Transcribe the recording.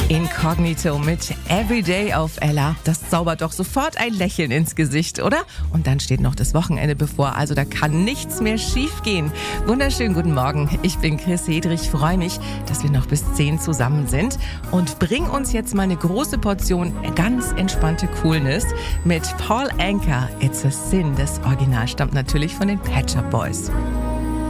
Incognito mit Everyday auf Ella. Das zaubert doch sofort ein Lächeln ins Gesicht, oder? Und dann steht noch das Wochenende bevor, also da kann nichts mehr schief gehen. Wunderschönen guten Morgen, ich bin Chris Hedrich, freue mich, dass wir noch bis 10 zusammen sind und bring uns jetzt mal eine große Portion ganz entspannte Coolness mit Paul Anka. It's a Sin. Das Original stammt natürlich von den Pet Shop Boys.